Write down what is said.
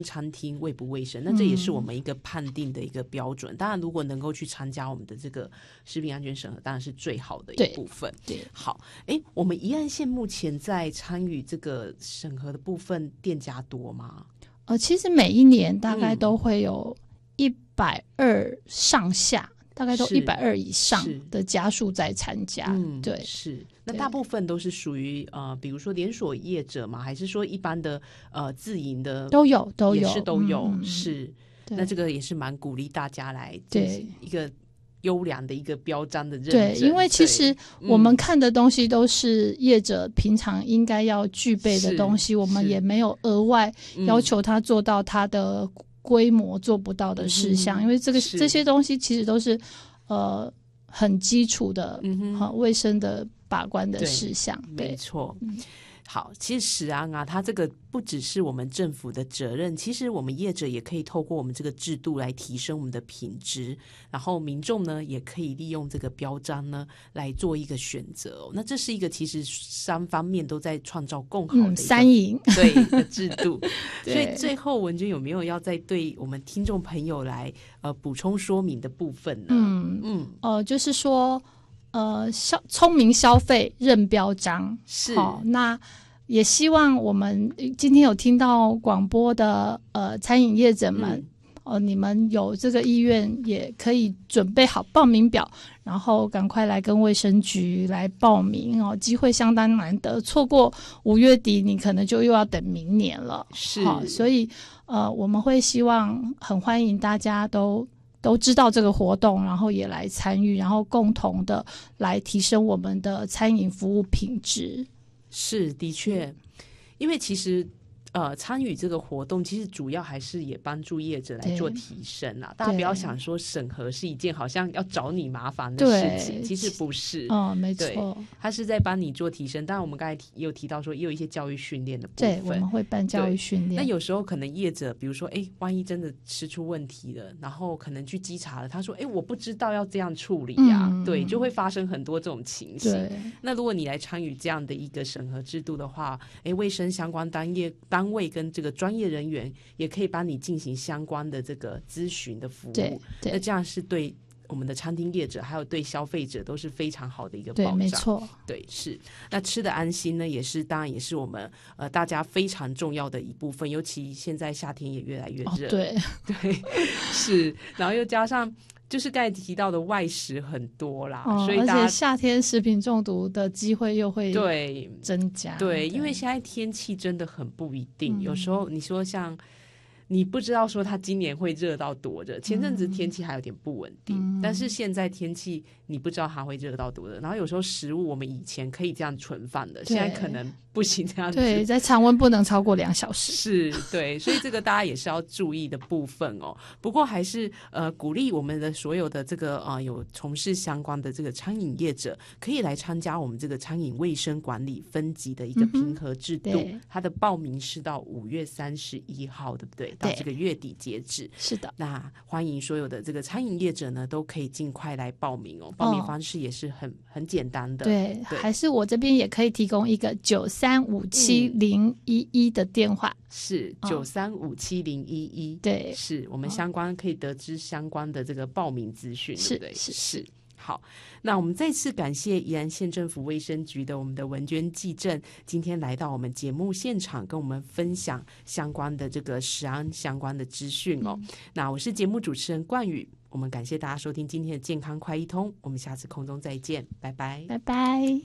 餐厅卫不卫生，那这也是我们一个判定的一个标准。当然如果能够去参加我们的这个食品安全审核，当然是最好的一部分。 对， 好，我们宜兰县目前在参与这个审核的部分店家多吗？ 其实每一年大概都会有120上下，大概都120以上的家数在参加。对， 是。那大部分都是属于比如说连锁业者吗？还是说一般的自营的都有， 也是都有。是。那这个也是蛮鼓励大家来进行一个优良的一个标章的认证。 对，因为其实我们看的东西都是业者平常应该要具备的东西，我们也没有额外要求他做到他的规模做不到的事项，因为这些东西其实都是很基础的卫生的把关的事项。对， 没错。好，其实食安啊，它这个不只是我们政府的责任，其实我们业者也可以透过我们这个制度来提升我们的品质，然后民众呢也可以利用这个标章呢来做一个选择。那这是一个其实3方面都在创造更好的一个三赢对的制度。所以最后文娟有没有要再对我们听众朋友来补充说明的部分呢？ 就是说聪明消费认标章是。 好，那也希望我们今天有听到广播的餐饮业者们，你们有这个意愿也可以准备好报名表，然后赶快来跟卫生局来报名哦，机会相当难得，错过5月底你可能就又要等明年了。 是。 所以我们会希望很欢迎大家都知道这个活动，然后也来参与，然后共同的来提升我们的餐饮服务品质。 是，的确，因为其实参与这个活动，其实主要还是也帮助业者来做提升啦。大家不要想说审核是一件好像要找你麻烦的事情，其实不是。 没错， 他是在帮你做提升。当然我们刚才也有提到说也有一些教育训练的部分， 对，我们会办教育训练。 那有时候可能业者比如说万一真的吃出问题了，然后可能去稽查了，他说我不知道要这样处理啊。对，就会发生很多这种情形。那如果你来参与这样的一个审核制度的话，卫生相关单位跟这个专业人员也可以帮你进行相关的这个咨询的服务。那这样是对我们的餐厅业者还有对消费者都是非常好的一个保障。 对，没错。 对，是。那吃的安心呢，当然也是我们大家非常重要的一部分，尤其现在夏天也越来越热。 对， 是。然后又加上就是刚才提到的外食很多啦，所以而且夏天食品中毒的机会又会增加。 对，因为现在天气真的很不一定，有时候你说像你不知道说它今年会热到多热，前阵子天气还有点不稳定，但是现在天气你不知道它会热到多热，然后有时候食物我们以前可以这样存放的，现在可能不行这样子。 对，在常温不能超过2小时。 是，对，所以这个大家也是要注意的部分哦。不过还是鼓励我们的所有的这个有从事相关的这个餐饮业者，可以来参加我们这个餐饮卫生管理分级的一个评核制度。它的报名是到5月31号，对不对？到这个月底截止。 是的。 那欢迎所有的这个餐饮业者呢，都可以尽快来报名哦。报名方式也是很简单的。 对，还是我这边也可以提供一个93570111的电话。 是93570111。对，是我们相关可以得知相关的这个报名资讯，对不对？是。好，那我们再次感谢宜兰县政府卫生局的我们的文娟技正，今天来到我们节目现场，跟我们分享相关的这个食安相关的资讯哦。那我是节目主持人冠宇，我们感谢大家收听今天的健康快一通，我们下次空中再见，拜拜， 拜拜。